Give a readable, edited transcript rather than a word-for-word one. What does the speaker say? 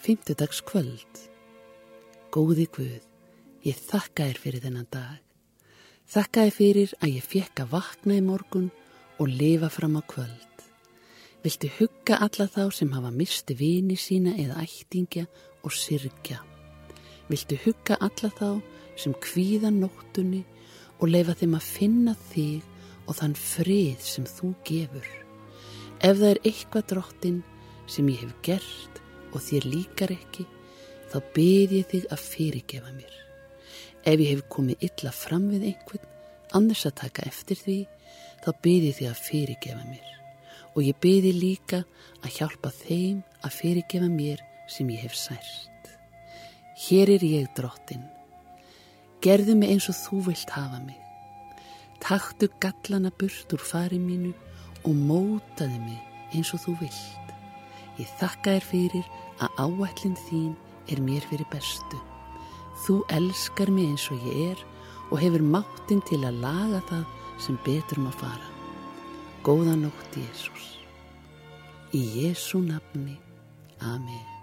Fimmtudagskvöld. Góði Guð, ég þakka þér fyrir þennan dag. Þakka þér fyrir að ég fékk að vakna í morgun og lifa fram á kvöld. Viltu hugga alla þá sem hafa misti vini sína eða ættingja og syrgja. Viltu hugga alla þá sem kvíða nóttunni og leyfa þeim að finna þig og þann frið sem þú gefur. Ef það eitthvað Drottinn sem ég hef gert og þér líkar ekki, þá bið ég þig að fyrirgefa mér. Ef ég hef komið illa fram við einhvern, annars að taka eftir því, þá bið ég þig að fyrirgefa mér. Og ég bið þig líka að hjálpa þeim að fyrirgefa mér sem ég hef sært. Hér ég, Drottinn. Gerðu mig eins og þú vilt hafa mig. Taktu gallana burt úr fari mínu og mótaðu mig eins og þú vilt. Ég þakka þér fyrir að áætlun þín mér fyrir bestu. Þú elskar mig eins og ég og hefur máttinn til að laga það sem betur má fara. Góða nótt, Jesús. Í Jesú nafni. Amen.